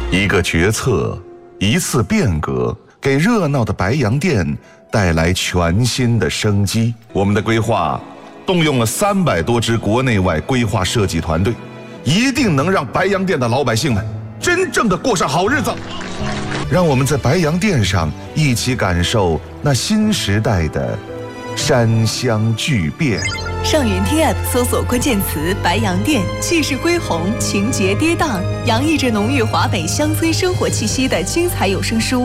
一个决策，一次变革，给热闹的白洋淀带来全新的生机。我们的规划动用了300多支国内外规划设计团队，一定能让白洋淀的老百姓们真正的过上好日子。让我们在白洋淀上一起感受那新时代的山乡巨变。 上云听 App 搜索关键词“白洋淀”，气势恢宏，情节跌宕，洋溢着浓郁华北乡村生活气息的精彩有声书。